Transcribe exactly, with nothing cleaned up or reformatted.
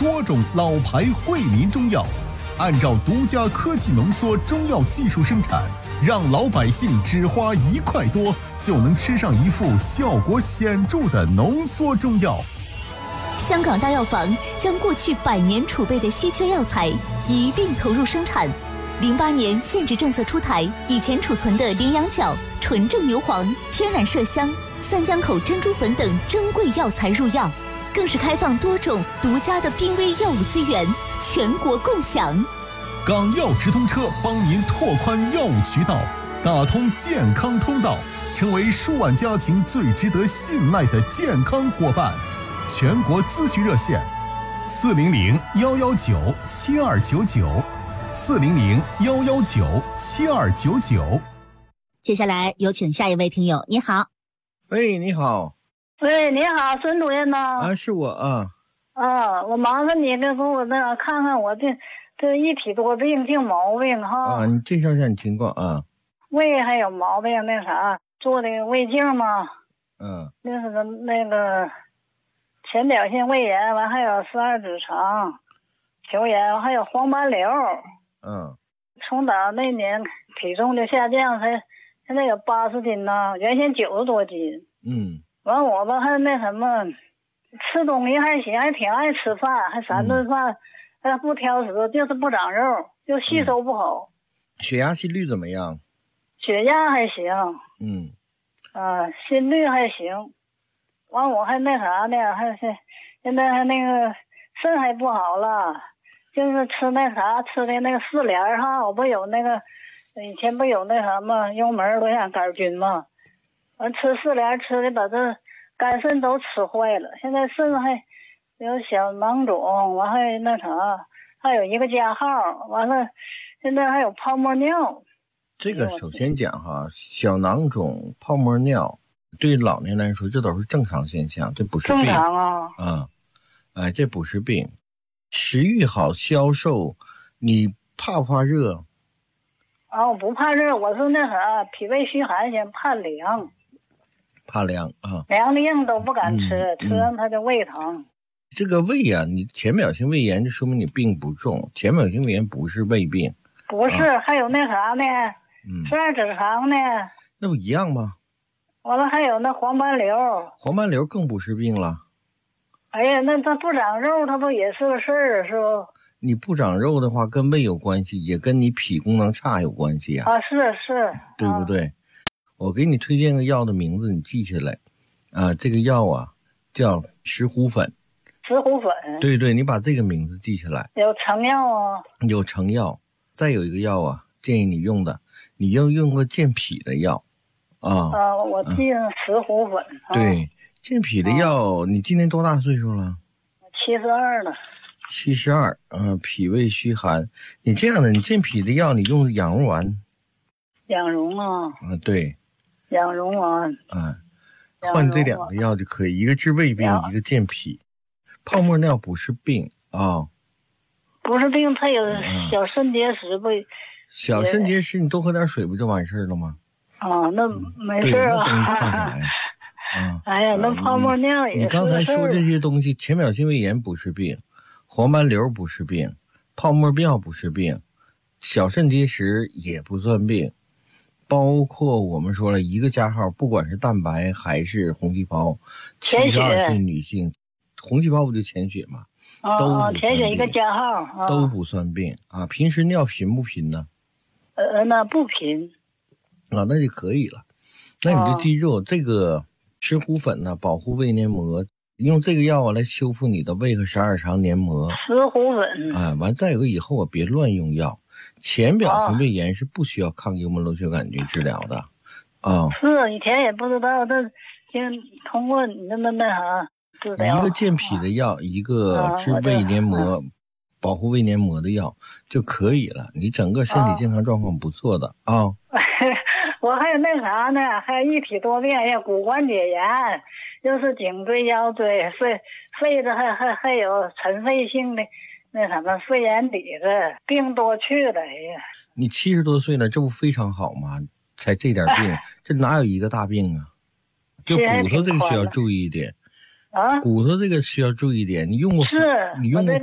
多种老牌惠民中药，按照独家科技浓缩中药技术生产，让老百姓只花一块多就能吃上一副效果显著的浓缩中药。 香港大药房将过去百年储备的稀缺药材一并投入生产。零八年限制政策出台，以前储存的羚羊角、纯正牛黄、天然麝香、三江口珍珠粉等珍贵药材入药，更是开放多种独家的濒危药物资源，全国共享。 港药直通车帮您拓宽药物渠道，打通健康通道，成为数万家庭最值得信赖的健康伙伴。全国咨询热线：四零零幺幺九七二九九，四零零幺幺九七二九九。 接下来有请下一位听友，你好。 喂，你好。 喂，你好，孙主任吗？ 啊，是我啊。 啊，我麻烦你给我那看看我这这一体多病净毛病哈。 啊，你介绍一下你情况啊。 胃还有毛病，那啥做的胃镜嘛。 嗯。 那是个那个前表性胃炎，完还有十二指肠球炎，还有黄斑瘤。 嗯。 从打那年体重就下降，才现在有八十斤呢，原先九十多斤。 嗯。 完我吧还那什么，吃东西还行，还挺爱吃饭，还三顿饭，还、嗯、不挑食，就是不长肉，就吸收不好。 嗯、血压心率怎么样？ 血压还行。 嗯。 啊，心率还行。完我还那啥呢，还是现在还那个肾还不好了，就是吃那啥吃的那个四联哈，我不有那个以前不有那什么幽门螺旋杆菌吗？完吃四联吃的把这肝肾都吃坏了，现在肾还有小囊肿，完还那啥，还有一个加号，完了现在还有泡沫尿。 这个首先讲哈，小囊肿、泡沫尿，对老年来说这都是正常现象，这不是病。 正常啊。 啊，哎，这不是病。食欲好、消瘦，你怕不怕热？ 啊，我不怕热，我是那啥，脾胃虚寒型，怕凉。 怕凉啊， 凉的硬都不敢吃，嗯、吃完他就胃疼。 嗯、这个胃啊，你浅表性胃炎，就说明你病不重。浅表性胃炎不是胃病， 不是，啊、还有那啥呢？ 嗯， 十二指肠呢？ 那不一样吗？ 完了，还有那黄斑瘤。 黄斑瘤更不是病了。 哎呀，那它不长肉，它不也是个事儿，是不？ 你不长肉的话，跟胃有关系，也跟你脾功能差有关系啊。 啊，是是， 对不对？啊、我给你推荐个药的名字，你记下来。啊，这个药啊叫石斛粉。 石斛粉。对对，你把这个名字记下来。 有成药啊。 有成药。再有一个药啊，建议你用的，你要用个健脾的药。啊。 啊，我记上石斛粉。 啊、对，健脾的药，啊、你今年多大岁数了？ 七十二了。 七十二，嗯，脾胃虚寒。你这样的，你健脾的药，你用养荣丸。 养荣啊。啊， 对。 养荣丸。 啊，换这两个药就可以，一个治胃病，一个健脾。泡沫尿不是病啊。 不是病，它有小肾结石不？ 小肾结石，你多喝点水不就完事了吗？ 啊，那没事啊。 啊， 哎呀，那泡沫尿也是、 嗯、你刚才说这些东西，浅表性胃炎不是病，黄斑瘤不是病，泡沫尿不是病，小肾结石也不算病，包括我们说了一个加号，不管是蛋白还是红细胞，七十二岁女性，红细胞不就潜血吗？ 哦，潜血一个加号、 哦、都不算病啊。平时尿频不频呢？ 呃，那不频啊，那就可以了。那你就记住、哦、这个。石斛粉呢，保护胃黏膜，用这个药啊来修复你的胃和十二肠黏膜。 石斛粉啊，完再有个以后啊别乱用药。浅表性胃炎是不需要抗幽门螺旋杆菌治疗的，啊。 是以前也不知道，这先通过你那么那啥治疗。 一个健脾的药，一个治胃黏膜、啊、保护胃黏膜的药就可以了。你整个身体健康状况不错的啊。啊我还有那啥呢，还有一体多病，也骨关节炎，又是颈椎、腰椎，肺肺子还还还有尘肺性的那什么肺炎底子，病多去了。哎呀， 你七十多岁了，这不非常好吗？才这点病，这哪有一个大病啊？就骨头这个需要注意一点。啊，骨头这个需要注意一点。你用过， 是你用过。